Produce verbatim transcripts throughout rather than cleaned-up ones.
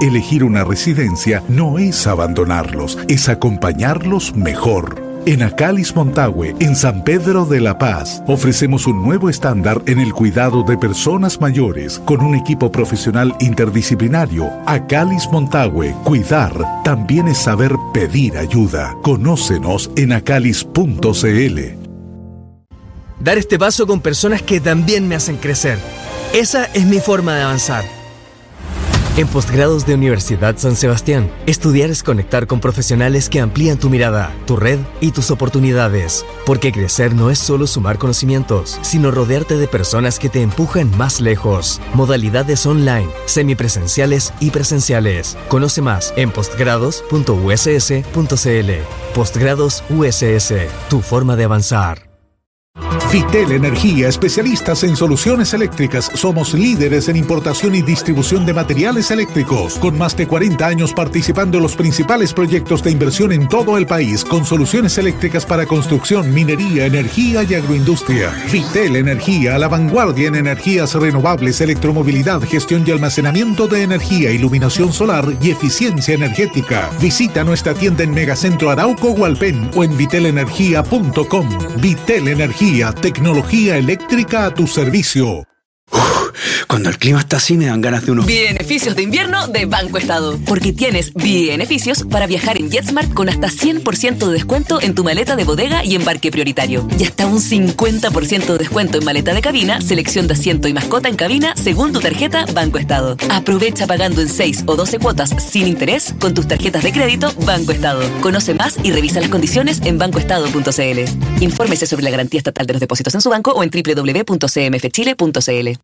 Elegir una residencia no es abandonarlos, es acompañarlos mejor. En Acalis Montague, en San Pedro de la Paz, ofrecemos un nuevo estándar en el cuidado de personas mayores con un equipo profesional interdisciplinario. Acalis Montague, cuidar también es saber pedir ayuda. Conócenos en acalis punto c l. Dar este paso con personas que también me hacen crecer. Esa es mi forma de avanzar. En Postgrados de Universidad San Sebastián, estudiar es conectar con profesionales que amplían tu mirada, tu red y tus oportunidades. Porque crecer no es solo sumar conocimientos, sino rodearte de personas que te empujan más lejos. Modalidades online, semipresenciales y presenciales. Conoce más en postgrados punto u s s punto c l. Postgrados U S S, tu forma de avanzar. Vitel Energía, especialistas en soluciones eléctricas. Somos líderes en importación y distribución de materiales eléctricos, con más de cuarenta años participando en los principales proyectos de inversión en todo el país, con soluciones eléctricas para construcción, minería, energía y agroindustria. Vitel Energía, a la vanguardia en energías renovables, electromovilidad, gestión y almacenamiento de energía, iluminación solar y eficiencia energética. Visita nuestra tienda en Megacentro Arauco, Hualpén o en vitel energía punto com. Vitel Energía, tecnología eléctrica a tu servicio. Uf, cuando el clima está así me dan ganas de unos beneficios de invierno de Banco Estado. Porque tienes beneficios para viajar en JetSmart con hasta cien por ciento de descuento en tu maleta de bodega y embarque prioritario. Y hasta un cincuenta por ciento de descuento en maleta de cabina, selección de asiento y mascota en cabina según tu tarjeta Banco Estado. Aprovecha pagando en seis o doce cuotas sin interés con tus tarjetas de crédito Banco Estado. Conoce más y revisa las condiciones en banco estado punto c l. Infórmese sobre la garantía estatal de los depósitos en su banco o en doble u doble u doble u punto c m f chile punto c l.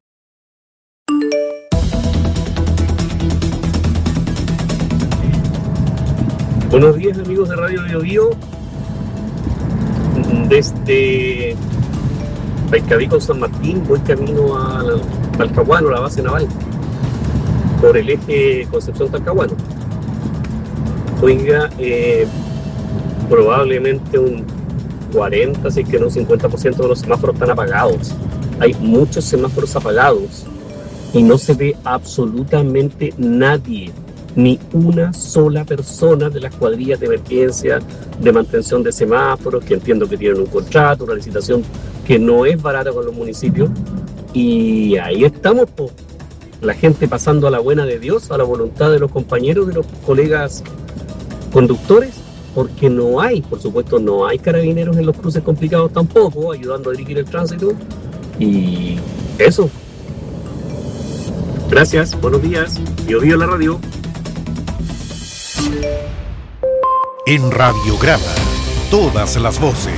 Buenos días, amigos de Radio Bio Bio. Desde Paikaví, San Martín, voy camino a Talcahuano, la base naval, por el eje Concepción-Talcahuano. Oiga, eh, probablemente un cuarenta, si es que no cincuenta por ciento de los semáforos están apagados. Hay muchos semáforos apagados y no se ve absolutamente nadie, ni una sola persona de las cuadrillas de emergencia, de mantención de semáforos, que entiendo que tienen un contrato, una licitación que no es barata con los municipios. Y ahí estamos, po, la gente pasando a la buena de Dios, a la voluntad de los compañeros, de los colegas conductores, porque no hay, por supuesto, no hay carabineros en los cruces complicados tampoco, ayudando a dirigir el tránsito. Y eso. Gracias, buenos días. Bio Bio la radio. En Radiograma, todas las voces.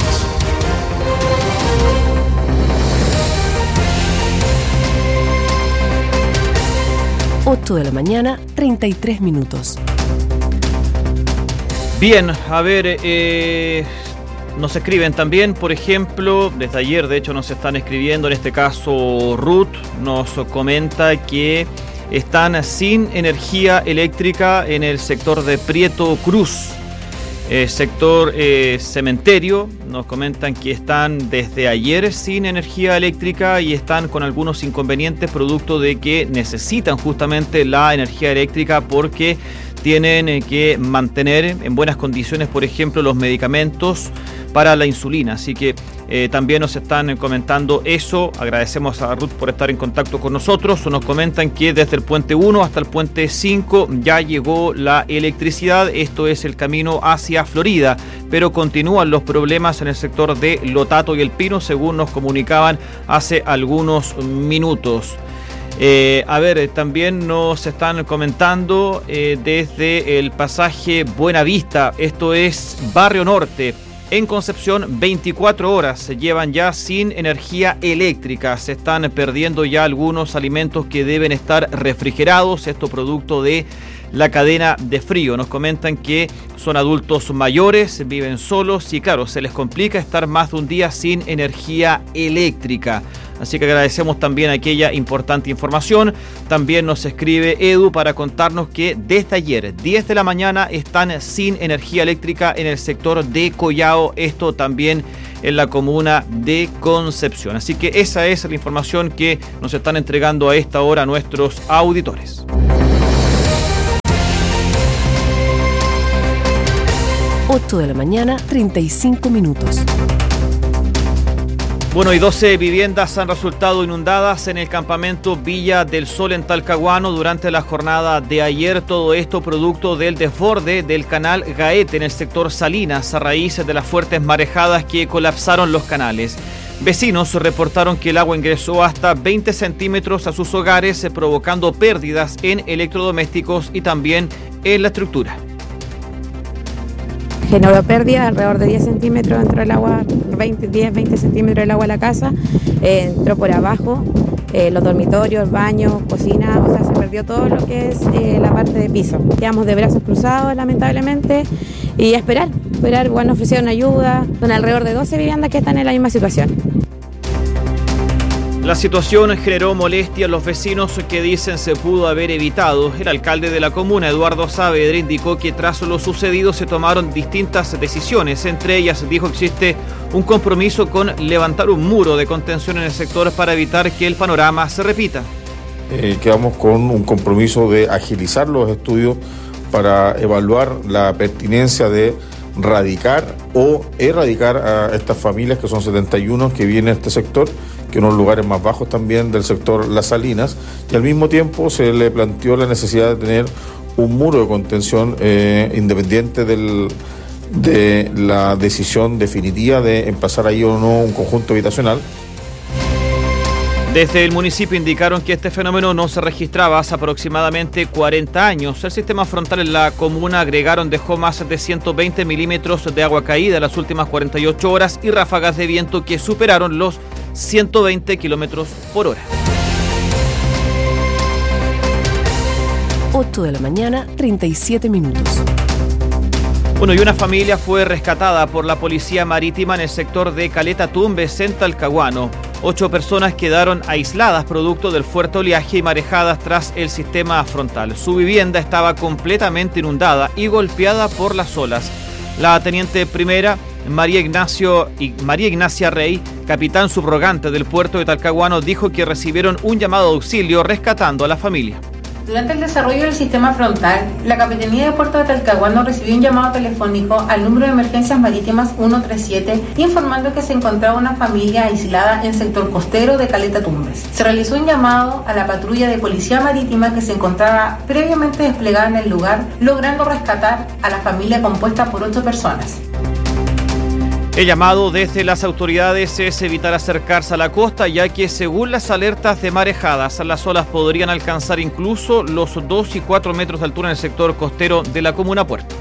ocho de la mañana, treinta y tres minutos. Bien, a ver, eh, nos escriben también, por ejemplo, desde ayer de hecho nos están escribiendo, en este caso Ruth nos comenta que están sin energía eléctrica en el sector de Prieto Cruz, eh, sector eh, cementerio. Nos comentan que están desde ayer sin energía eléctrica y están con algunos inconvenientes producto de que necesitan justamente la energía eléctrica porque tienen que mantener en buenas condiciones, por ejemplo, los medicamentos para la insulina. Así que eh, también nos están comentando eso. Agradecemos a Ruth por estar en contacto con nosotros. Nos comentan que desde el puente uno hasta el puente cinco ya llegó la electricidad. Esto es el camino hacia Florida, pero continúan los problemas en el sector de Lotato y El Pino, según nos comunicaban hace algunos minutos. Eh, a ver, también nos están comentando eh, desde el pasaje Buenavista, esto es Barrio Norte, en Concepción, veinticuatro horas se llevan ya sin energía eléctrica. Se están perdiendo ya algunos alimentos que deben estar refrigerados, esto producto de la cadena de frío. Nos comentan que son adultos mayores, viven solos y claro, se les complica estar más de un día sin energía eléctrica. Así que agradecemos también aquella importante información. También nos escribe Edu para contarnos que desde ayer, diez de la mañana, están sin energía eléctrica en el sector de Collao. Esto también en la comuna de Concepción. Así que esa es la información que nos están entregando a esta hora nuestros auditores. ocho de la mañana, treinta y cinco minutos. Bueno, y doce viviendas han resultado inundadas en el campamento Villa del Sol en Talcahuano durante la jornada de ayer. Todo esto producto del desborde del canal Gaete en el sector Salinas a raíz de las fuertes marejadas que colapsaron los canales. Vecinos reportaron que el agua ingresó hasta veinte centímetros a sus hogares, provocando pérdidas en electrodomésticos y también en la estructura. Generó pérdida, alrededor de diez centímetros entró el agua, veinte, diez, veinte centímetros el agua a la casa, eh, entró por abajo, eh, los dormitorios, baños, cocina, o sea, se perdió todo lo que es eh, la parte de piso. Quedamos de brazos cruzados, lamentablemente, y a esperar, esperar, bueno, ofrecieron ayuda, son alrededor de doce viviendas que están en la misma situación. La situación generó molestia a los vecinos que dicen se pudo haber evitado. El alcalde de la comuna, Eduardo Saavedra, indicó que tras lo sucedido se tomaron distintas decisiones. Entre ellas dijo que existe un compromiso con levantar un muro de contención en el sector para evitar que el panorama se repita. Eh, quedamos con un compromiso de agilizar los estudios para evaluar la pertinencia de radicar o erradicar a estas familias, que son setenta y uno que viven en este sector, que en los lugares más bajos también del sector Las Salinas, y al mismo tiempo se le planteó la necesidad de tener un muro de contención eh, independiente del, de la decisión definitiva de empezar ahí o no un conjunto habitacional. Desde el municipio indicaron que este fenómeno no se registraba hace aproximadamente cuarenta años. El sistema frontal en la comuna, agregaron, dejó más de ciento veinte milímetros de agua caída en las últimas cuarenta y ocho horas y ráfagas de viento que superaron los ciento veinte kilómetros por hora. ocho de la mañana, treinta y siete minutos. Bueno, y una familia fue rescatada por la Policía Marítima en el sector de Caleta Tumbes, en Talcahuano. Ocho personas quedaron aisladas producto del fuerte oleaje y marejadas tras el sistema frontal. Su vivienda estaba completamente inundada y golpeada por las olas. La teniente primera, María Ignacio, María Ignacia Rey, capitán subrogante del puerto de Talcahuano, dijo que recibieron un llamado de auxilio rescatando a la familia. Durante el desarrollo del sistema frontal, la Capitanía de Puerto de Talcahuano recibió un llamado telefónico al número de emergencias marítimas ciento treinta y siete informando que se encontraba una familia aislada en el sector costero de Caleta Tumbes. Se realizó un llamado a la patrulla de Policía Marítima que se encontraba previamente desplegada en el lugar, logrando rescatar a la familia compuesta por ocho personas. El llamado desde las autoridades es evitar acercarse a la costa, ya que según las alertas de marejadas, las olas podrían alcanzar incluso los dos y cuatro metros de altura en el sector costero de la comuna Puerto.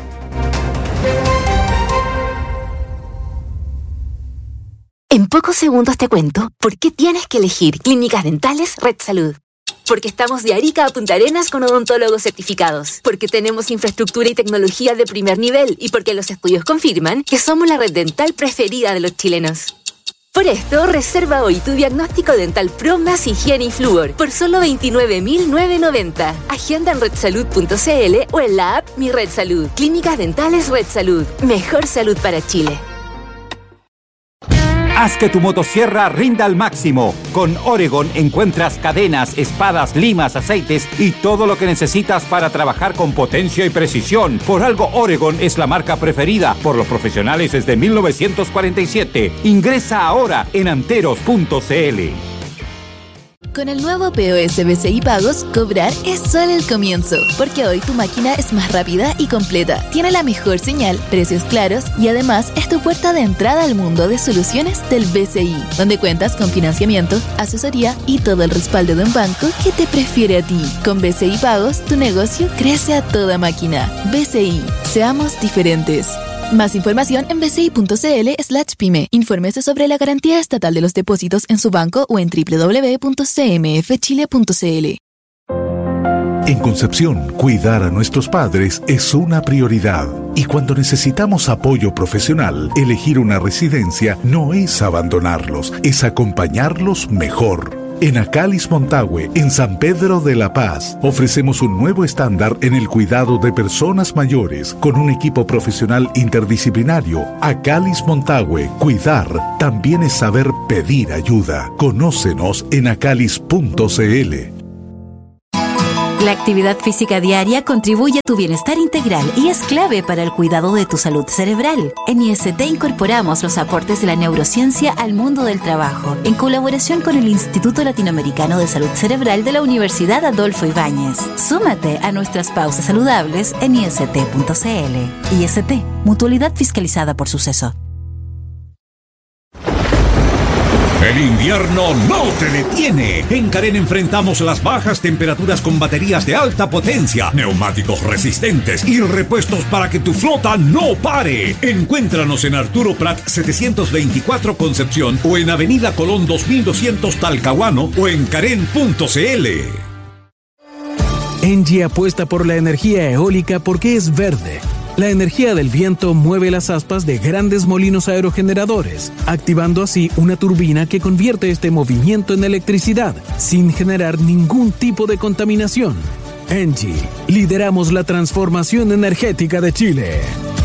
En pocos segundos te cuento por qué tienes que elegir Clínicas Dentales Red Salud. Porque estamos de Arica a Punta Arenas con odontólogos certificados. Porque tenemos infraestructura y tecnología de primer nivel. Y porque los estudios confirman que somos la red dental preferida de los chilenos. Por esto, reserva hoy tu diagnóstico dental Pro más higiene y flúor por solo veintinueve mil novecientos noventa. Agenda en red salud punto c l o en la app Mi Red Salud. Clínicas Dentales Red Salud. Mejor salud para Chile. Haz que tu motosierra rinda al máximo. Con Oregon encuentras cadenas, espadas, limas, aceites y todo lo que necesitas para trabajar con potencia y precisión. Por algo Oregon es la marca preferida por los profesionales desde mil novecientos cuarenta y siete. Ingresa ahora en anteros punto c l. Con el nuevo P O S B C I Pagos, cobrar es solo el comienzo, porque hoy tu máquina es más rápida y completa, tiene la mejor señal, precios claros y además es tu puerta de entrada al mundo de soluciones del B C I, donde cuentas con financiamiento, asesoría y todo el respaldo de un banco que te prefiere a ti. Con B C I Pagos, tu negocio crece a toda máquina. B C I, seamos diferentes. Más información en b c i punto c l slash pyme. Infórmese sobre la garantía estatal de los depósitos en su banco o en w w w punto c m f chile punto c l. En Concepción, cuidar a nuestros padres es una prioridad. Y cuando necesitamos apoyo profesional, elegir una residencia no es abandonarlos, es acompañarlos mejor. En Acalis Montague, en San Pedro de la Paz, ofrecemos un nuevo estándar en el cuidado de personas mayores con un equipo profesional interdisciplinario. Acalis Montague, cuidar también es saber pedir ayuda. Conócenos en acalis punto c l. La actividad física diaria contribuye a tu bienestar integral y es clave para el cuidado de tu salud cerebral. En I S T incorporamos los aportes de la neurociencia al mundo del trabajo, en colaboración con el Instituto Latinoamericano de Salud Cerebral de la Universidad Adolfo Ibáñez. Súmate a nuestras pausas saludables en I S T punto C L. I S T, mutualidad fiscalizada por Suceso. El invierno no te detiene. En Carén enfrentamos las bajas temperaturas con baterías de alta potencia, neumáticos resistentes y repuestos para que tu flota no pare. Encuéntranos en Arturo Prat setecientos veinticuatro Concepción o en Avenida Colón dos mil doscientos Talcahuano o en Carén punto C L. Engie apuesta por la energía eólica porque es verde. La energía del viento mueve las aspas de grandes molinos aerogeneradores, activando así una turbina que convierte este movimiento en electricidad, sin generar ningún tipo de contaminación. Engie, lideramos la transformación energética de Chile.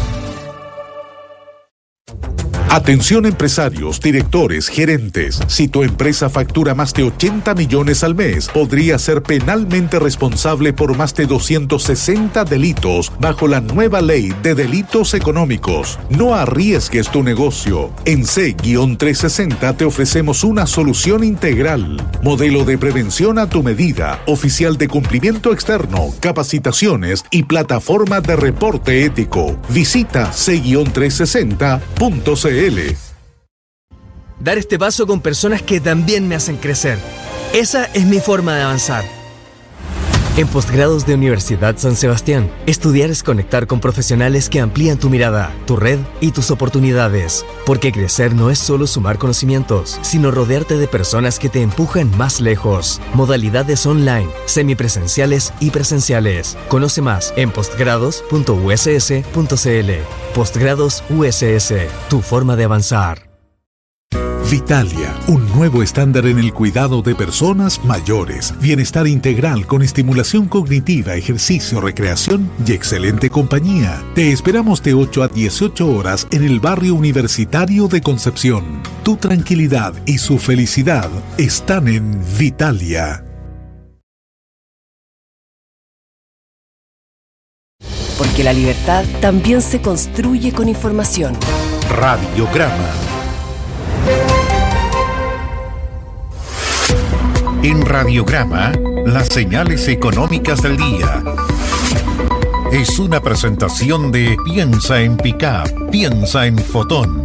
Atención empresarios, directores, gerentes. Si tu empresa factura más de ochenta millones al mes, podría ser penalmente responsable por más de doscientos sesenta delitos bajo la nueva ley de delitos económicos. No arriesgues tu negocio. En C trescientos sesenta te ofrecemos una solución integral. Modelo de prevención a tu medida, oficial de cumplimiento externo, capacitaciones y plataforma de reporte ético. Visita C trescientos sesenta punto C L. Dar este paso con personas que también me hacen crecer. Esa es mi forma de avanzar. En Postgrados de Universidad San Sebastián, estudiar es conectar con profesionales que amplían tu mirada, tu red y tus oportunidades. Porque crecer no es solo sumar conocimientos, sino rodearte de personas que te empujan más lejos. Modalidades online, semipresenciales y presenciales. Conoce más en postgrados punto u s s punto c l. Postgrados U S S, tu forma de avanzar. Vitalia, un nuevo estándar en el cuidado de personas mayores. Bienestar integral con estimulación cognitiva, ejercicio, recreación y excelente compañía. Te esperamos de ocho a dieciocho horas en el barrio universitario de Concepción. Tu tranquilidad y su felicidad están en Vitalia. Porque la libertad también se construye con información. Radiograma. En Radiograma, las señales económicas del día. Es una presentación de Piensa en Pickup, piensa en Fotón.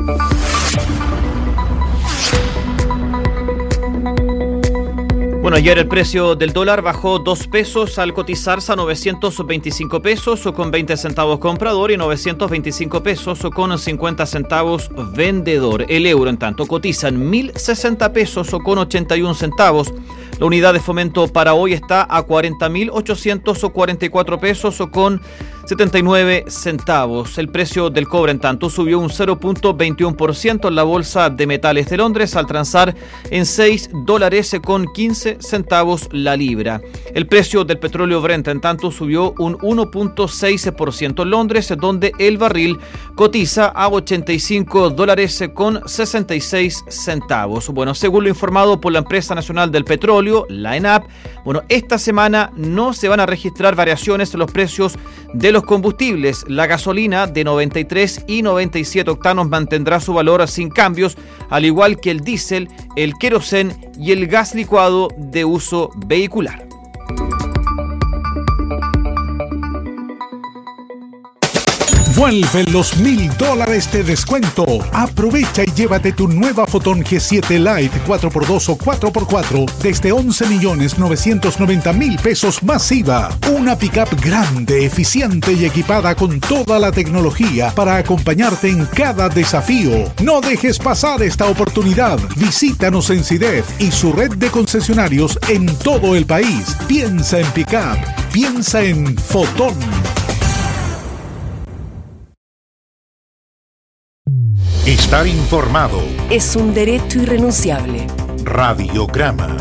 Bueno, ayer el precio del dólar bajó dos pesos al cotizarse a novecientos veinticinco pesos o con veinte centavos comprador y novecientos veinticinco pesos o con cincuenta centavos vendedor. El euro, en tanto, cotiza en mil sesenta pesos o con ochenta y un centavos. La unidad de fomento para hoy está a cuarenta mil ochocientos cuarenta y cuatro pesos o con setenta y nueve centavos. El precio del cobre, en tanto, subió un cero punto veintiuno por ciento en la Bolsa de Metales de Londres al transar en seis dólares con quince centavos la libra. El precio del petróleo Brent, en tanto, subió un uno punto seis por ciento en Londres, donde el barril cotiza a ochenta y cinco dólares con sesenta y seis centavos. Bueno, según lo informado por la Empresa Nacional del Petróleo, la ENAP, bueno, esta semana no se van a registrar variaciones en los precios de los combustibles. La gasolina de noventa y tres y noventa y siete octanos mantendrá su valor sin cambios, al igual que el diésel, el querosén y el gas licuado de uso vehicular. Vuelven los mil dólares de descuento. Aprovecha y llévate tu nueva Fotón G siete Lite cuatro por dos o cuatro por cuatro desde once millones novecientos noventa mil pesos más I V A. Una pickup grande, eficiente y equipada con toda la tecnología para acompañarte en cada desafío. No dejes pasar esta oportunidad. Visítanos en CIDEF y su red de concesionarios en todo el país. Piensa en pickup. Piensa en Fotón. Estar informado es un derecho irrenunciable. Radiograma.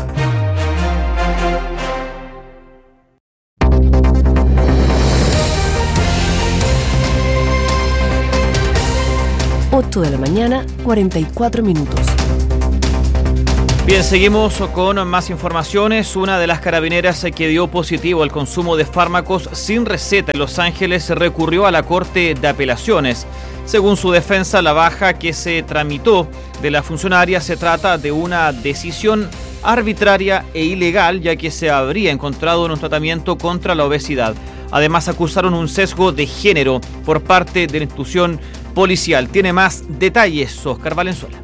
ocho de la mañana, cuarenta y cuatro minutos. Bien, seguimos con más informaciones. Una de las carabineras que dio positivo al consumo de fármacos sin receta en Los Ángeles recurrió a la Corte de Apelaciones. Según su defensa, la baja que se tramitó de la funcionaria se trata de una decisión arbitraria e ilegal, ya que se habría encontrado en un tratamiento contra la obesidad. Además, acusaron un sesgo de género por parte de la institución policial. Tiene más detalles Oscar Valenzuela.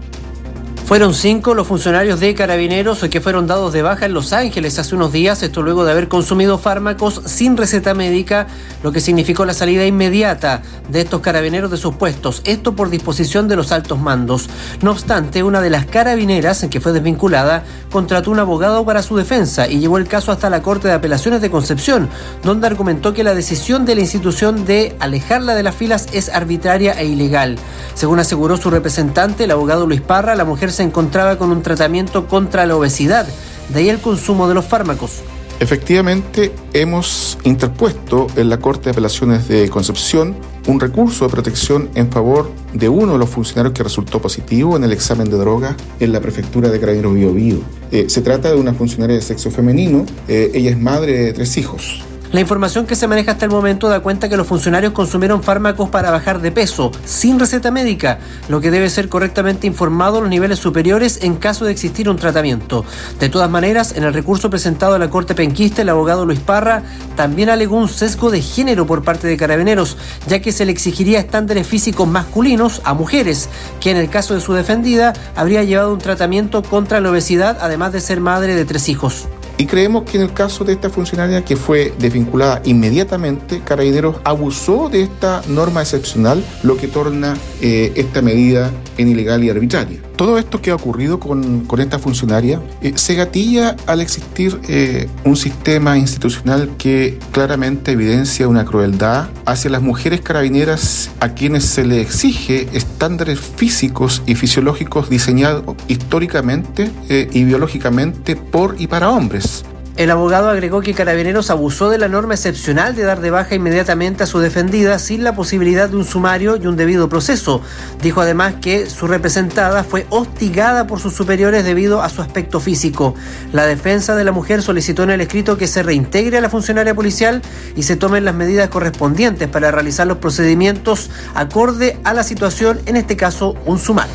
Fueron cinco los funcionarios de Carabineros que fueron dados de baja en Los Ángeles hace unos días, esto luego de haber consumido fármacos sin receta médica, lo que significó la salida inmediata de estos carabineros de sus puestos, esto por disposición de los altos mandos. No obstante, una de las carabineras, que fue desvinculada, contrató un abogado para su defensa y llevó el caso hasta la Corte de Apelaciones de Concepción, donde argumentó que la decisión de la institución de alejarla de las filas es arbitraria e ilegal. Según aseguró su representante, el abogado Luis Parra, la mujer se encontraba con un tratamiento contra la obesidad, de ahí el consumo de los fármacos. Efectivamente, hemos interpuesto en la Corte de Apelaciones de Concepción un recurso de protección en favor de uno de los funcionarios que resultó positivo en el examen de drogas en la prefectura de Carabineros Bío Bío. Eh, se trata de una funcionaria de sexo femenino, eh, ella es madre de tres hijos. La información que se maneja hasta el momento da cuenta que los funcionarios consumieron fármacos para bajar de peso, sin receta médica, lo que debe ser correctamente informado a los niveles superiores en caso de existir un tratamiento. De todas maneras, en el recurso presentado a la Corte Penquista, el abogado Luis Parra también alegó un sesgo de género por parte de Carabineros, ya que se le exigiría estándares físicos masculinos a mujeres, que en el caso de su defendida habría llevado un tratamiento contra la obesidad, además de ser madre de tres hijos. Y creemos que en el caso de esta funcionaria que fue desvinculada inmediatamente, Carabineros abusó de esta norma excepcional, lo que torna eh, esta medida en ilegal y arbitraria. Todo esto que ha ocurrido con, con esta funcionaria eh, se gatilla al existir eh, un sistema institucional que claramente evidencia una crueldad hacia las mujeres carabineras a quienes se les exige estándares físicos y fisiológicos diseñados históricamente eh, y biológicamente por y para hombres. El abogado agregó que Carabineros abusó de la norma excepcional de dar de baja inmediatamente a su defendida sin la posibilidad de un sumario y un debido proceso. Dijo además que su representada fue hostigada por sus superiores debido a su aspecto físico. La defensa de la mujer solicitó en el escrito que se reintegre a la funcionaria policial y se tomen las medidas correspondientes para realizar los procedimientos acorde a la situación, en este caso un sumario.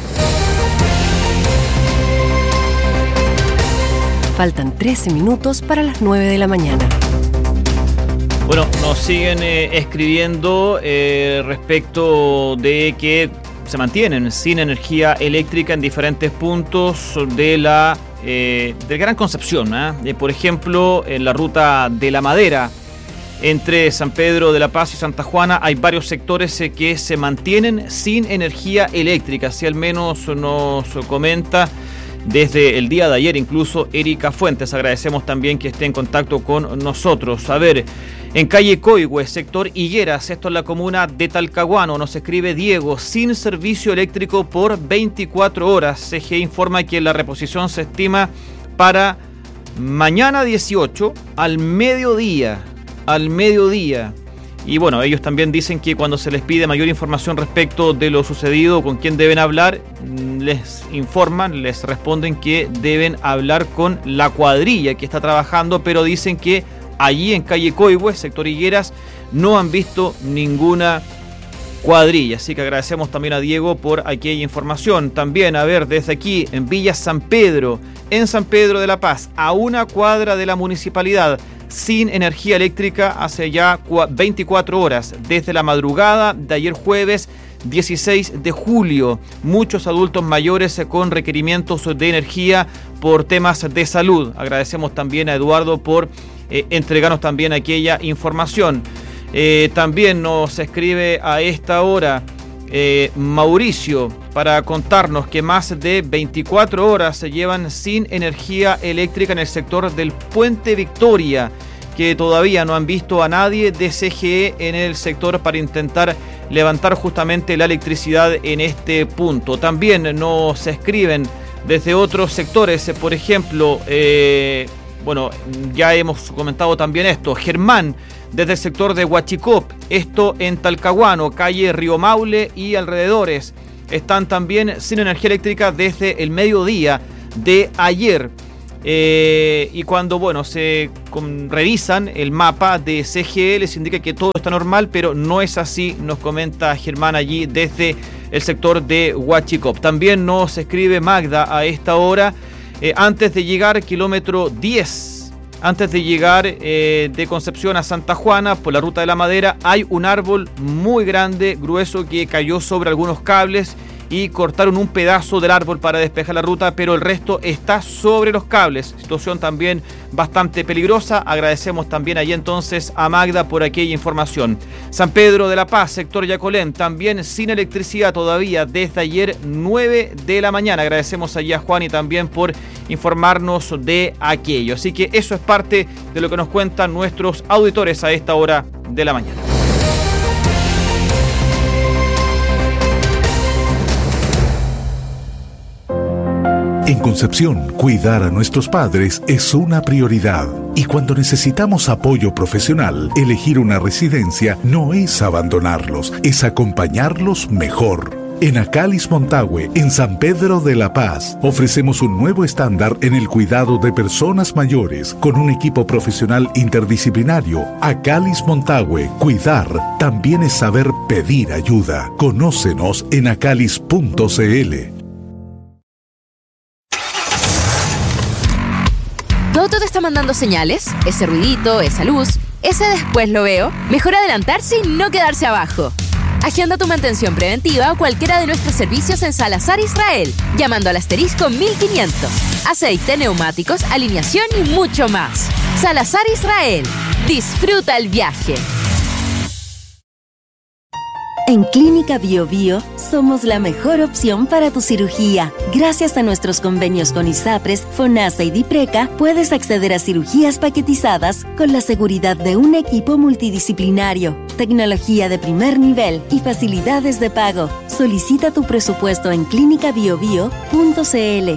Faltan trece minutos para las nueve de la mañana. Bueno, nos siguen eh, escribiendo eh, respecto de que se mantienen sin energía eléctrica en diferentes puntos de la eh, de Gran Concepción. ¿eh? Eh, por ejemplo, en la ruta de la Madera, entre San Pedro de la Paz y Santa Juana, hay varios sectores eh, que se mantienen sin energía eléctrica. Así al menos nos comenta desde el día de ayer incluso Erika Fuentes. Agradecemos también que esté en contacto con nosotros. A ver, en calle Coihue, sector Higueras, esto es la comuna de Talcahuano, nos escribe Diego, sin servicio eléctrico por veinticuatro horas. C G E informa que la reposición se estima para mañana dieciocho al mediodía, al mediodía. Y bueno, ellos también dicen que cuando se les pide mayor información respecto de lo sucedido, con quién deben hablar, les informan, les responden que deben hablar con la cuadrilla que está trabajando, pero dicen que allí en calle Coihue, sector Higueras, no han visto ninguna cuadrilla. Así que agradecemos también a Diego por aquella información. También, a ver, desde aquí, en Villa San Pedro, en San Pedro de la Paz, a una cuadra de la municipalidad, sin energía eléctrica hace ya veinticuatro horas, desde la madrugada de ayer jueves dieciséis de julio. Muchos adultos mayores con requerimientos de energía por temas de salud. Agradecemos también a Eduardo por eh, entregarnos también aquella información. Eh, también nos escribe a esta hora eh, Mauricio para contarnos que más de veinticuatro horas se llevan sin energía eléctrica en el sector del Puente Victoria, que todavía no han visto a nadie de C G E en el sector para intentar levantar justamente la electricidad en este punto. También nos escriben desde otros sectores, por ejemplo, eh, bueno, ya hemos comentado también esto, Germán, desde el sector de Huachicop, esto en Talcahuano, calle Río Maule y alrededores, están también sin energía eléctrica desde el mediodía de ayer. Eh, y cuando, bueno, se con, revisan el mapa de C G E, les indica que todo está normal, pero no es así, nos comenta Germán allí desde el sector de Huachicop. También nos escribe Magda a esta hora, eh, antes de llegar kilómetro diez, antes de llegar eh, de Concepción a Santa Juana por la ruta de la Madera, hay un árbol muy grande, grueso, que cayó sobre algunos cables y cortaron un pedazo del árbol para despejar la ruta, pero el resto está sobre los cables. Situación también bastante peligrosa. Agradecemos también allí entonces a Magda por aquella información. San Pedro de la Paz, sector Yacolén, también sin electricidad todavía desde ayer nueve de la mañana. Agradecemos allí a Juan y también por informarnos de aquello. Así que eso es parte de lo que nos cuentan nuestros auditores a esta hora de la mañana. En Concepción, cuidar a nuestros padres es una prioridad. Y cuando necesitamos apoyo profesional, elegir una residencia no es abandonarlos, es acompañarlos mejor. En Acalis Montague, en San Pedro de la Paz, ofrecemos un nuevo estándar en el cuidado de personas mayores con un equipo profesional interdisciplinario. Acalis Montague, cuidar también es saber pedir ayuda. Conócenos en acalis punto cl. ¿Tu auto te está mandando señales? Ese ruidito, esa luz, ese después lo veo. Mejor adelantarse y no quedarse abajo. Agenda tu mantención preventiva o cualquiera de nuestros servicios en Salazar Israel, llamando al asterisco mil quinientos. Aceite, neumáticos, alineación y mucho más. Salazar Israel. Disfruta el viaje. En Clínica Bio Bio somos la mejor opción para tu cirugía. Gracias a nuestros convenios con ISAPRES, FONASA y DIPRECA, puedes acceder a cirugías paquetizadas con la seguridad de un equipo multidisciplinario, tecnología de primer nivel y facilidades de pago. Solicita tu presupuesto en clínica bio bio punto cl.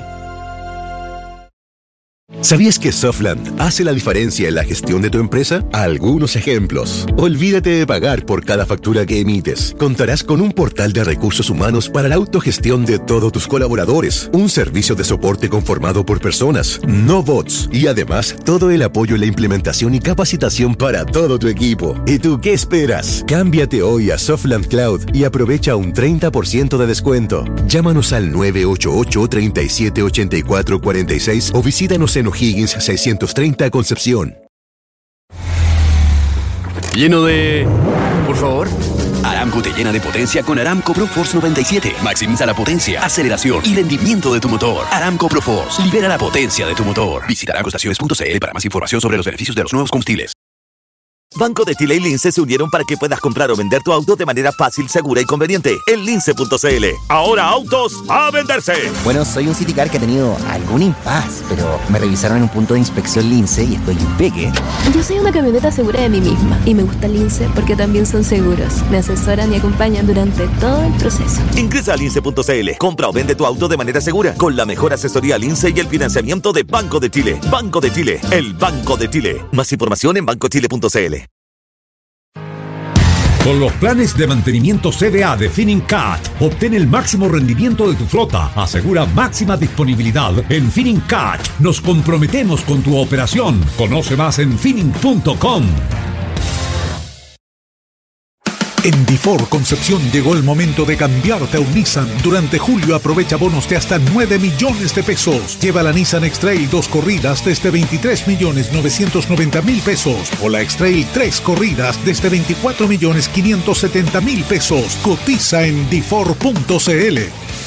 ¿Sabías que Softland hace la diferencia en la gestión de tu empresa? Algunos ejemplos. Olvídate de pagar por cada factura que emites. Contarás con un portal de recursos humanos para la autogestión de todos tus colaboradores, un servicio de soporte conformado por personas, no bots, y además todo el apoyo en la implementación y capacitación para todo tu equipo. ¿Y tú qué esperas? Cámbiate hoy a Softland Cloud y aprovecha un treinta por ciento de descuento. Llámanos al nueve ocho ocho, tres siete, ocho cuatro cuatro seis o visítanos en O'Higgins seiscientos treinta Concepción. Lleno de... Por favor. Aramco te llena de potencia con Aramco ProForce noventa y siete. Maximiza la potencia, aceleración y rendimiento de tu motor. Aramco ProForce. Libera la potencia de tu motor. Visita aramco estaciones punto cl para más información sobre los beneficios de los nuevos combustibles. Banco de Chile y Lince se unieron para que puedas comprar o vender tu auto de manera fácil, segura y conveniente en lince punto cl. Ahora autos a venderse. Bueno, soy un Citicar que ha tenido algún impas, pero me revisaron en un punto de inspección Lince y estoy impeque. Yo soy una camioneta segura de mí misma y me gusta Lince porque también son seguros. Me asesoran y acompañan durante todo el proceso. Ingresa a lince punto cl. Compra o vende tu auto de manera segura con la mejor asesoría Lince y el financiamiento de Banco de Chile. Banco de Chile, el Banco de Chile. Más información en banco chile punto cl. Con los planes de mantenimiento C D A de Finincat, obtén el máximo rendimiento de tu flota. Asegura máxima disponibilidad. En Finincat nos comprometemos con tu operación. Conoce más en fining punto com. En Difor Concepción llegó el momento de cambiarte a un Nissan. Durante julio aprovecha bonos de hasta nueve millones de pesos. Lleva la Nissan X-Trail dos corridas desde veintitrés millones novecientos noventa mil pesos o la X-Trail tres corridas desde veinticuatro millones quinientos setenta mil pesos. Cotiza en difor punto cl.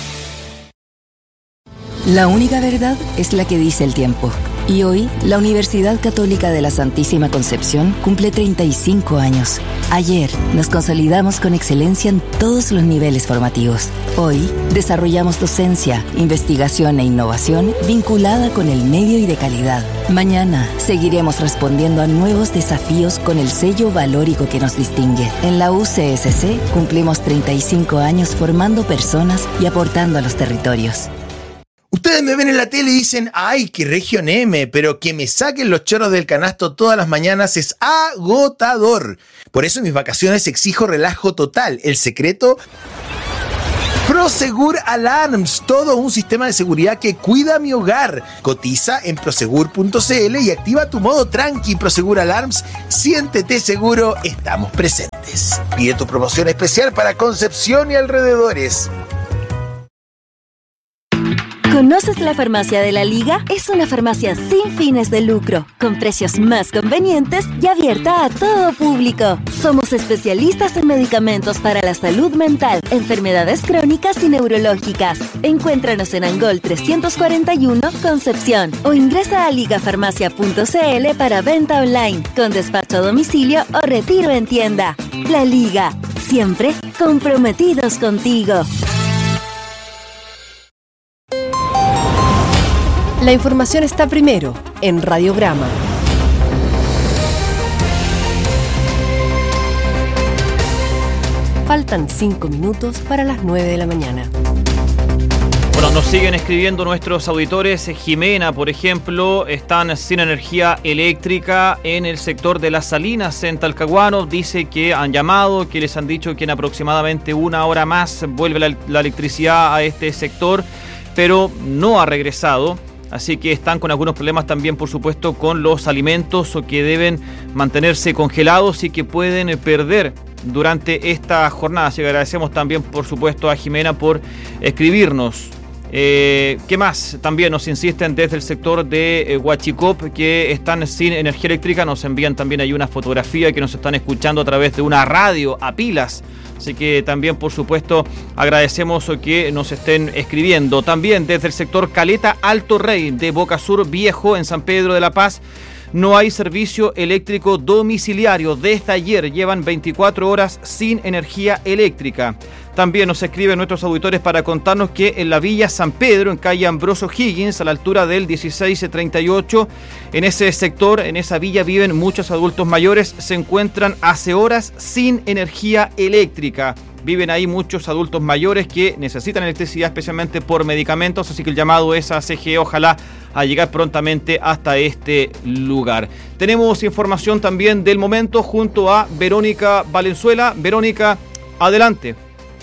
La única verdad es la que dice el tiempo. Y hoy, la Universidad Católica de la Santísima Concepción cumple treinta y cinco años. Ayer, nos consolidamos con excelencia en todos los niveles formativos. Hoy, desarrollamos docencia, investigación e innovación vinculada con el medio y de calidad. Mañana, seguiremos respondiendo a nuevos desafíos con el sello valórico que nos distingue. En la U C S C, cumplimos treinta y cinco años formando personas y aportando a los territorios. Ustedes me ven en la tele y dicen, ay, qué región M, pero que me saquen los chorros del canasto todas las mañanas es agotador. Por eso en mis vacaciones exijo relajo total. El secreto Prosegur Alarms, todo un sistema de seguridad que cuida mi hogar. Cotiza en prosegur punto c l y activa tu modo tranqui. Prosegur Alarms, siéntete seguro, estamos presentes. Pide tu promoción especial para Concepción y alrededores. ¿Conoces la Farmacia de la Liga? Es una farmacia sin fines de lucro, con precios más convenientes y abierta a todo público. Somos especialistas en medicamentos para la salud mental, enfermedades crónicas y neurológicas. Encuéntranos en Angol trescientos cuarenta y uno, Concepción, o ingresa a ligafarmacia punto c l para venta online, con despacho a domicilio o retiro en tienda. La Liga, siempre comprometidos contigo. La información está primero en Radiograma. Faltan cinco minutos para las nueve de la mañana. Bueno, nos siguen escribiendo nuestros auditores. Jimena, por ejemplo, están sin energía eléctrica en el sector de Las Salinas, en Talcahuano. Dice que han llamado, que les han dicho que en aproximadamente una hora más vuelve la, la electricidad a este sector, pero no ha regresado. Así que están con algunos problemas también, por supuesto, con los alimentos o que deben mantenerse congelados y que pueden perder durante esta jornada. Así que agradecemos también, por supuesto, a Jimena por escribirnos. Eh, ¿Qué más? También nos insisten desde el sector de eh, Huachicop que están sin energía eléctrica. Nos envían también ahí una fotografía que nos están escuchando a través de una radio a pilas. Así que también, por supuesto, agradecemos que nos estén escribiendo. También desde el sector Caleta Alto Rey de Boca Sur Viejo en San Pedro de la Paz, no hay servicio eléctrico domiciliario. Desde ayer llevan veinticuatro horas sin energía eléctrica. También nos escriben nuestros auditores para contarnos que en la Villa San Pedro, en calle Ambroso Higgins, a la altura del dieciséis treinta y ocho, en ese sector, en esa villa viven muchos adultos mayores, se encuentran hace horas sin energía eléctrica. Viven ahí muchos adultos mayores que necesitan electricidad especialmente por medicamentos, así que el llamado es a C G E, ojalá a llegar prontamente hasta este lugar. Tenemos información también del momento junto a Verónica Valenzuela. Verónica, adelante.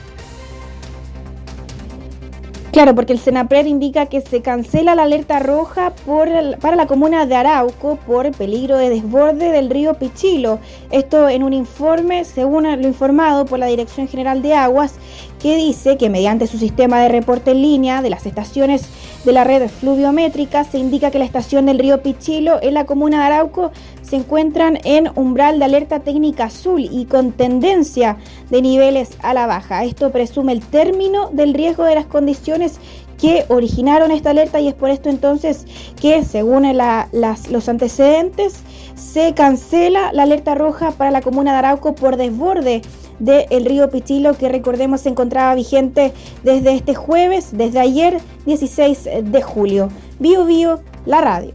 Claro, porque el Senapred indica que se cancela la alerta roja por, para la comuna de Arauco por peligro de desborde del río Pichilo. Esto en un informe, según lo informado por la Dirección General de Aguas, que dice que mediante su sistema de reporte en línea de las estaciones de la red fluviométrica se indica que la estación del río Pichilo en la comuna de Arauco se encuentran en umbral de alerta técnica azul y con tendencia de niveles a la baja. Esto presume el término del riesgo de las condiciones que originaron esta alerta y es por esto entonces que, según la, las, los antecedentes, se cancela la alerta roja para la comuna de Arauco por desborde del río Pichilo, que recordemos se encontraba vigente desde este jueves, desde ayer dieciséis de julio. Bio Bio, la radio.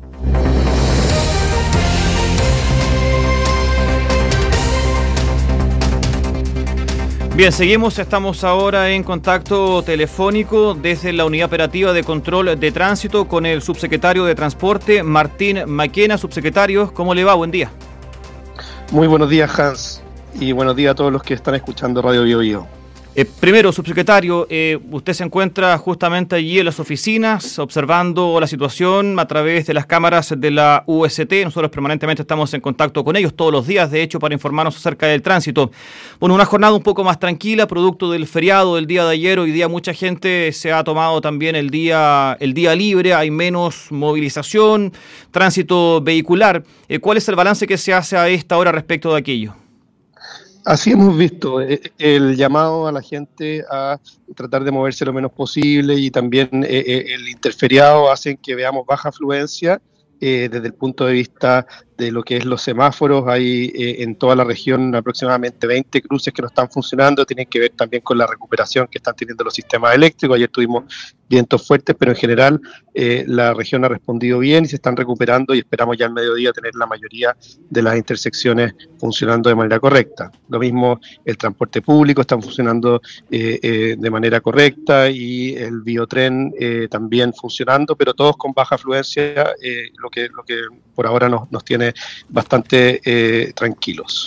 Bien, seguimos, estamos ahora en contacto telefónico desde la Unidad Operativa de Control de Tránsito con el subsecretario de Transporte, Martín Maquena. Subsecretario, ¿cómo le va? Buen día. Muy buenos días, Hans, y buenos días a todos los que están escuchando Radio Bio Bio. Eh, primero, subsecretario, eh, usted se encuentra justamente allí en las oficinas observando la situación a través de las cámaras de la U S T. Nosotros permanentemente estamos en contacto con ellos todos los días, de hecho, para informarnos acerca del tránsito. Bueno, una jornada un poco más tranquila, producto del feriado del día de ayer. Hoy día mucha gente se ha tomado también el día, el día libre, hay menos movilización, tránsito vehicular. Eh, ¿Cuál es el balance que se hace a esta hora respecto de aquello? Así hemos visto el llamado a la gente a tratar de moverse lo menos posible y también el interferiado hacen que veamos baja afluencia eh, desde el punto de vista de lo que es los semáforos. Hay eh, en toda la región aproximadamente veinte cruces que no están funcionando, tienen que ver también con la recuperación que están teniendo los sistemas eléctricos. Ayer tuvimos vientos fuertes, pero en general eh, la región ha respondido bien y se están recuperando y esperamos ya al mediodía tener la mayoría de las intersecciones funcionando de manera correcta. Lo mismo el transporte público está funcionando eh, eh, de manera correcta y el biotren eh, también funcionando, pero todos con baja afluencia, eh, lo que, lo que por ahora nos, nos tiene bastante eh, tranquilos.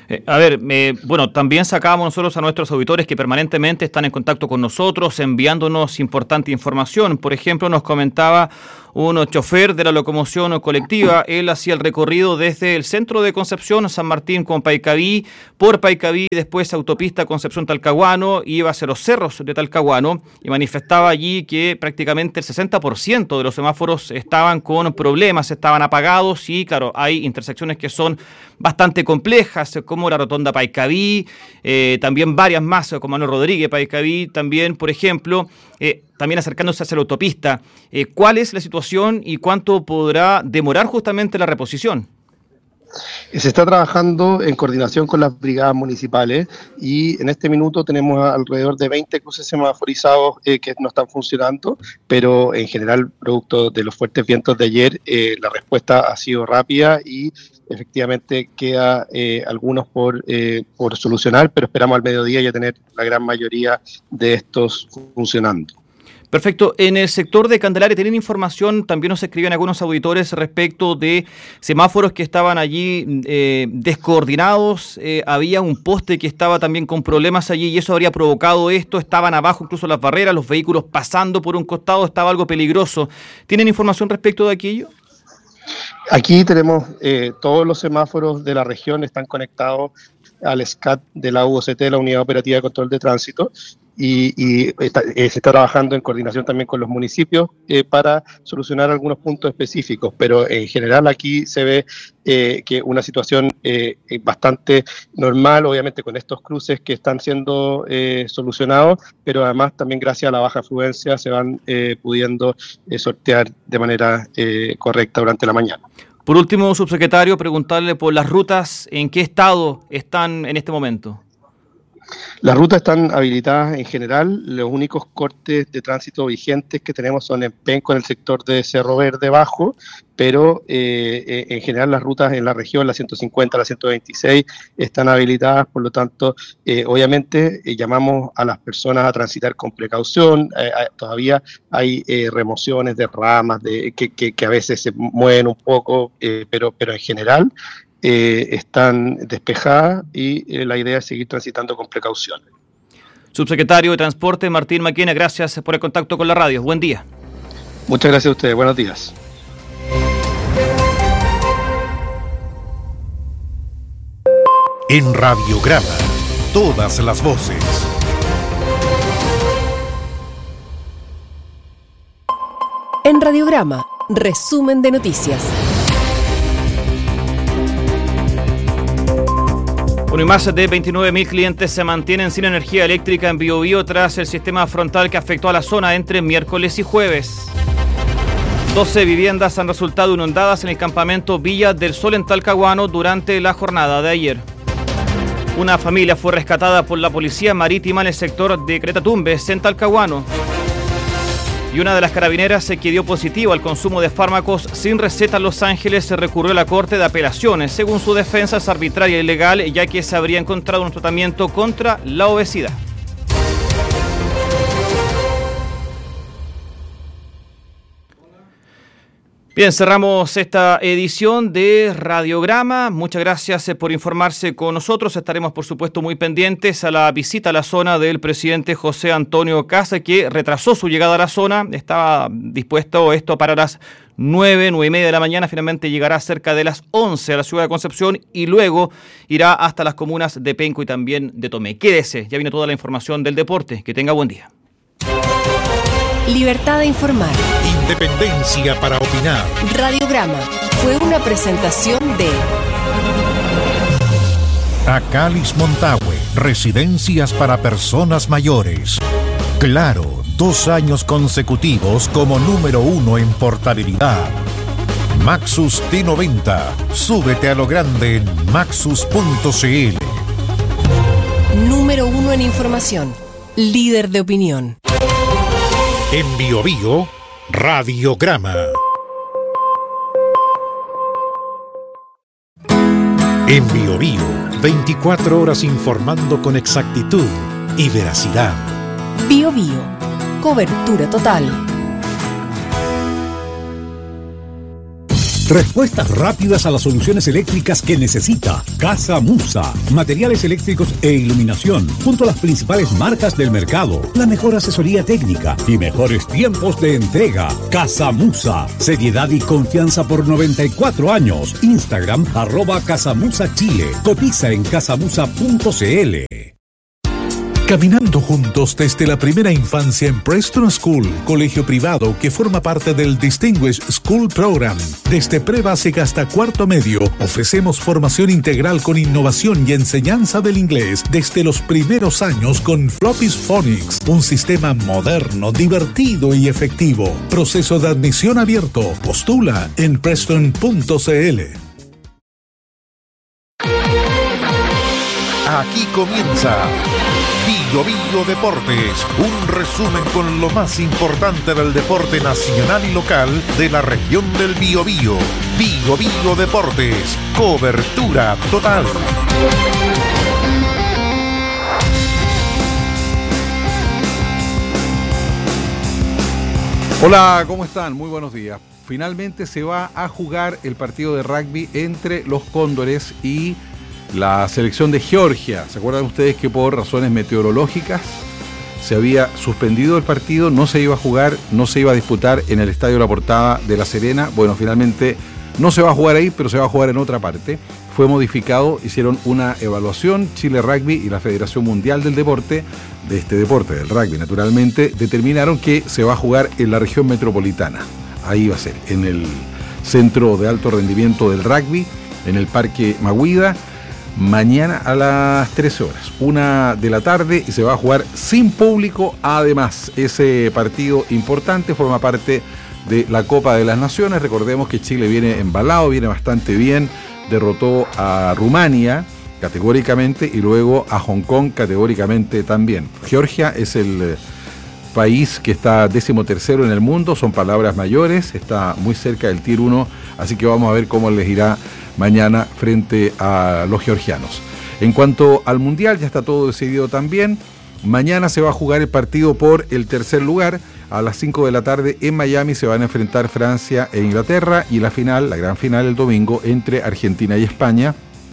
Eh, a ver, eh, bueno, también sacábamos nosotros a nuestros auditores que permanentemente están en contacto con nosotros, enviándonos importante información. Por ejemplo, nos comentaba un chofer de la locomoción colectiva. Él hacía el recorrido desde el centro de Concepción, San Martín con Paicaví, por Paicaví, después autopista Concepción-Talcahuano, iba hacia los cerros de Talcahuano y manifestaba allí que prácticamente el sesenta por ciento de los semáforos estaban con problemas, estaban apagados y claro, hay intersecciones que son bastante complejas, como la rotonda Paicaví, eh, también varias más, como Manuel Rodríguez, Paicaví, también, por ejemplo, eh, también acercándose hacia la autopista. Eh, ¿Cuál es la situación y cuánto podrá demorar justamente la reposición? Se está trabajando en coordinación con las brigadas municipales y en este minuto tenemos alrededor de veinte cruces semaforizados eh, que no están funcionando, pero en general, producto de los fuertes vientos de ayer, eh, la respuesta ha sido rápida y efectivamente queda eh, algunos por, eh, por solucionar, pero esperamos al mediodía ya tener la gran mayoría de estos funcionando. Perfecto. En el sector de Candelaria, ¿tienen información? También nos escriben algunos auditores respecto de semáforos que estaban allí eh, descoordinados. Eh, había un poste que estaba también con problemas allí y eso habría provocado esto. Estaban abajo incluso las barreras, los vehículos pasando por un costado, estaba algo peligroso. ¿Tienen información respecto de aquello? Aquí tenemos eh, todos los semáforos de la región están conectados al S C A T de la U O C T, la Unidad Operativa de Control de Tránsito, y, y está, eh, se está trabajando en coordinación también con los municipios eh, para solucionar algunos puntos específicos, pero en general aquí se ve eh, que una situación eh, bastante normal, obviamente con estos cruces que están siendo eh, solucionados, pero además también gracias a la baja afluencia se van eh, pudiendo eh, sortear de manera eh, correcta durante la mañana. Por último, subsecretario, preguntarle por las rutas, ¿en qué estado están en este momento? Las rutas están habilitadas en general, los únicos cortes de tránsito vigentes que tenemos son en Penco, en el sector de Cerro Verde Bajo, pero eh, eh, en general las rutas en la región, la ciento cincuenta, la ciento veintiséis, están habilitadas, por lo tanto, eh, obviamente eh, llamamos a las personas a transitar con precaución, eh, eh, todavía hay eh, remociones de ramas de, que, que, que a veces se mueven un poco, eh, pero, pero en general Eh, están despejadas y eh, la idea es seguir transitando con precaución. Subsecretario de Transporte Martín Maquena, gracias por el contacto con la radio. Buen día. Muchas gracias a ustedes. Buenos días. En Radiograma, todas las voces. En Radiograma, resumen de noticias. Bueno, y más de veintinueve mil clientes se mantienen sin energía eléctrica en Biobío tras el sistema frontal que afectó a la zona entre miércoles y jueves. doce viviendas han resultado inundadas en el campamento Villa del Sol en Talcahuano durante la jornada de ayer. Una familia fue rescatada por la policía marítima en el sector de Cretatumbes en Talcahuano. Y una de las carabineras que dio positivo al consumo de fármacos sin receta en Los Ángeles se recurrió a la Corte de Apelaciones. Según su defensa, es arbitraria e ilegal, ya que se habría encontrado un tratamiento contra la obesidad. Bien, cerramos esta edición de Radiograma. Muchas gracias por informarse con nosotros. Estaremos, por supuesto, muy pendientes a la visita a la zona del presidente José Antonio Kast, que retrasó su llegada a la zona. Estaba dispuesto esto para las nueve, nueve y media de la mañana. Finalmente llegará cerca de las once a la ciudad de Concepción y luego irá hasta las comunas de Penco y también de Tomé. Quédese, ya viene toda la información del deporte. Que tenga buen día. Libertad de informar. Independencia para opinar. Radiograma fue una presentación de Acalis Montague, residencias para personas mayores. Claro, dos años consecutivos como número uno en portabilidad. Maxus T noventa, súbete a lo grande en maxus punto c l. Número uno en información, líder de opinión. En Biobío, Radiograma. En Biobío, veinticuatro horas informando con exactitud y veracidad. Biobío, cobertura total. Respuestas rápidas a las soluciones eléctricas que necesita. Casa Musa. Materiales eléctricos e iluminación, junto a las principales marcas del mercado. La mejor asesoría técnica y mejores tiempos de entrega. Casa Musa. Seriedad y confianza por noventa y cuatro años. Instagram, arroba Casamusa Chile. Cotiza en casamusa punto cl. Caminando juntos desde la primera infancia en Preston School, colegio privado que forma parte del Distinguished School Program. Desde pre-básica hasta cuarto medio, ofrecemos formación integral con innovación y enseñanza del inglés desde los primeros años con Floppy's Phonics, un sistema moderno, divertido y efectivo. Proceso de admisión abierto. Postula en preston punto cl. Aquí comienza Bio Bio Deportes, un resumen con lo más importante del deporte nacional y local de la región del Biobío. Bio Bio Deportes, cobertura total. Hola, ¿cómo están? Muy buenos días. Finalmente se va a jugar el partido de rugby entre los Cóndores y la selección de Georgia. ¿Se acuerdan ustedes que por razones meteorológicas se había suspendido el partido? No se iba a jugar, no se iba a disputar en el Estadio La Portada de La Serena. Bueno, finalmente no se va a jugar ahí, pero se va a jugar en otra parte. Fue modificado, hicieron una evaluación, Chile Rugby y la Federación Mundial del Deporte, de este deporte, del rugby naturalmente, determinaron que se va a jugar en la región metropolitana. Ahí va a ser, en el Centro de Alto Rendimiento del Rugby, en el Parque Maguida, mañana a las trece horas, una de la tarde, y se va a jugar sin público. Además, ese partido importante forma parte de la Copa de las Naciones. Recordemos que Chile viene embalado, viene bastante bien, derrotó a Rumania categóricamente y luego a Hong Kong categóricamente también. Georgia es el país que está décimo tercero en el mundo, son palabras mayores, está muy cerca del Tier uno, así que vamos a ver cómo les irá mañana frente a los georgianos. En cuanto al Mundial, ya está todo decidido también. Mañana se va a jugar el partido por el tercer lugar. A las cinco de la tarde en Miami se van a enfrentar Francia e Inglaterra, y la final, la gran final el domingo, entre Argentina y España,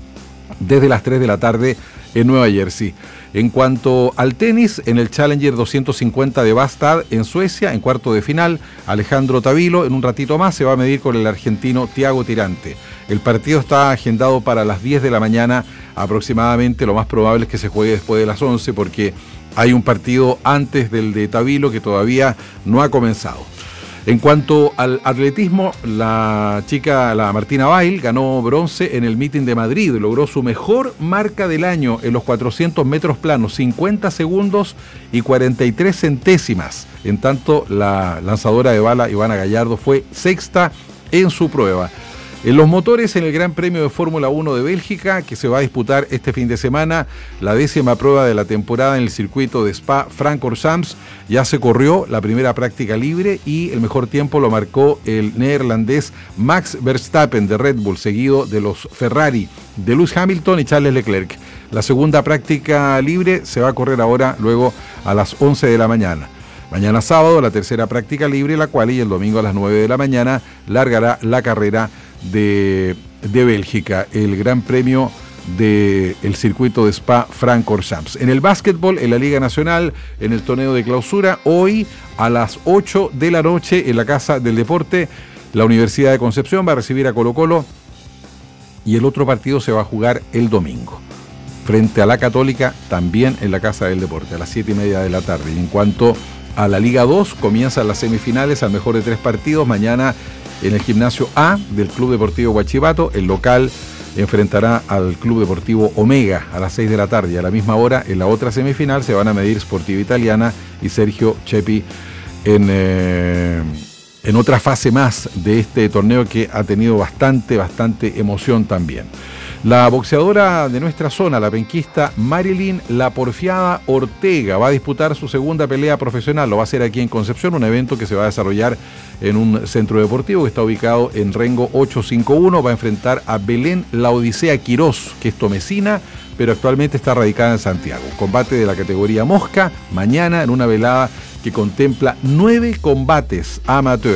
desde las tres de la tarde en Nueva Jersey. En cuanto al tenis, en el Challenger doscientos cincuenta de Bastad en Suecia, en cuarto de final, Alejandro Tavilo en un ratito más se va a medir con el argentino Thiago Tirante. El partido está agendado para las diez de la mañana aproximadamente. Lo más probable es que se juegue después de las once, porque hay un partido antes del de Tavilo que todavía no ha comenzado. En cuanto al atletismo, la chica, la Martina Bail, ganó bronce en el Meeting de Madrid, logró su mejor marca del año en los cuatrocientos metros planos, cincuenta segundos y cuarenta y tres centésimas. En tanto, la lanzadora de bala, Ivana Gallardo, fue sexta en su prueba. En los motores, en el Gran Premio de Fórmula uno de Bélgica, que se va a disputar este fin de semana, la décima prueba de la temporada en el circuito de Spa-Francorchamps, ya se corrió la primera práctica libre y el mejor tiempo lo marcó el neerlandés Max Verstappen de Red Bull, seguido de los Ferrari de Lewis Hamilton y Charles Leclerc. La segunda práctica libre se va a correr ahora, luego a las once de la mañana. Mañana sábado, la tercera práctica libre, la cual y el domingo a las nueve de la mañana largará la carrera de, de Bélgica, el Gran Premio del circuito de Spa-Francorchamps. En el básquetbol, en la Liga Nacional, en el torneo de clausura, hoy a las ocho de la noche en la Casa del Deporte, la Universidad de Concepción va a recibir a Colo-Colo, y el otro partido se va a jugar el domingo frente a la Católica, también en la Casa del Deporte, a las siete y media de la tarde. Y en cuanto a la Liga dos, comienzan las semifinales al mejor de tres partidos. Mañana en el Gimnasio A del Club Deportivo Huachipato, el local enfrentará al Club Deportivo Omega a las seis de la tarde, y a la misma hora en la otra semifinal se van a medir Sportiva Italiana y Sergio Chepi en, eh, en otra fase más de este torneo que ha tenido bastante, bastante emoción también. La boxeadora de nuestra zona, la penquista Marilyn La Porfiada Ortega, va a disputar su segunda pelea profesional. Lo va a hacer aquí en Concepción, un evento que se va a desarrollar en un centro deportivo que está ubicado en Rengo ochocientos cincuenta y uno. Va a enfrentar a Belén La Odisea Quirós, que es tomecina, pero actualmente está radicada en Santiago. Combate de la categoría mosca, mañana en una velada que contempla nueve combates amateur.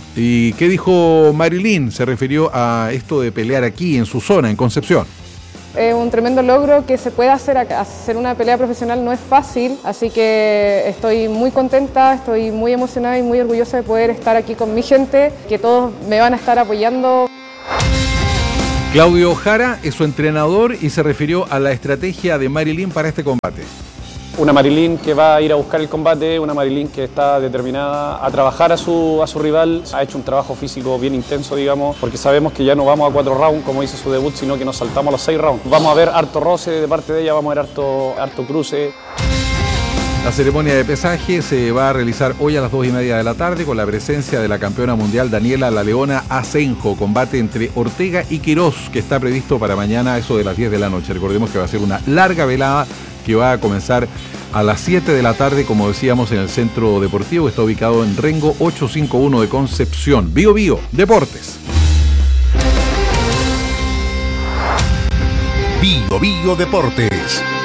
¿Y qué dijo Marilyn? Se refirió a esto de pelear aquí, en su zona, en Concepción. Es un tremendo logro que se pueda hacer acá. Hacer una pelea profesional no es fácil, así que estoy muy contenta, estoy muy emocionada y muy orgullosa de poder estar aquí con mi gente, que todos me van a estar apoyando. Claudio Jara es su entrenador y se refirió a la estrategia de Marilyn para este combate. Una Marilyn que va a ir a buscar el combate, una Marilyn que está determinada a trabajar a su, a su rival. Ha hecho un trabajo físico bien intenso, digamos, porque sabemos que ya no vamos a cuatro rounds, como dice su debut, sino que nos saltamos los seis rounds. Vamos a ver harto roce de parte de ella, vamos a ver harto, harto cruce. La ceremonia de pesaje se va a realizar hoy a las dos y media de la tarde con la presencia de la campeona mundial Daniela La Leona Asenjo. Combate entre Ortega y Quirós, que está previsto para mañana a eso de las diez de la noche. Recordemos que va a ser una larga velada que va a comenzar a las siete de la tarde, como decíamos, en el Centro Deportivo, que está ubicado en Rengo ochocientos cincuenta y uno de Concepción. Bio Bio Deportes. Bio Bio Deportes.